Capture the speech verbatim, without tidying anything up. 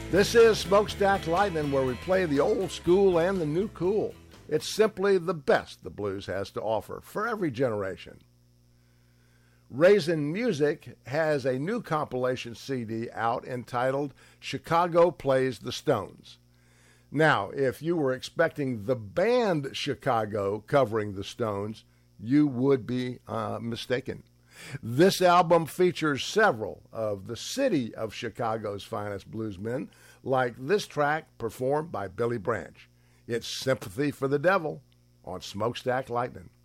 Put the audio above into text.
This is Smokestack Lightning, where we play the old school and the new cool. It's simply the best the blues has to offer for every generation. Raisin Music has a new compilation C D out entitled Chicago Plays the Stones. Now, if you were expecting the band Chicago covering the Stones, you would be uh, mistaken. This album features several of the city of Chicago's finest bluesmen, like this track performed by Billy Branch. It's Sympathy for the Devil on Smokestack Lightning.